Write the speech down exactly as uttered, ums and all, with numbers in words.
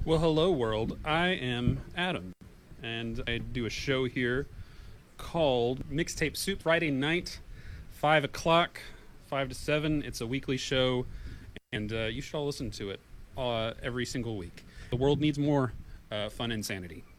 Well, hello, world. I am Adam, and I do a show here called Mixtape Soup Friday night, five o'clock, five to seven. It's a weekly show, and uh, you should all listen to it uh, every single week. The world needs more uh, fun insanity.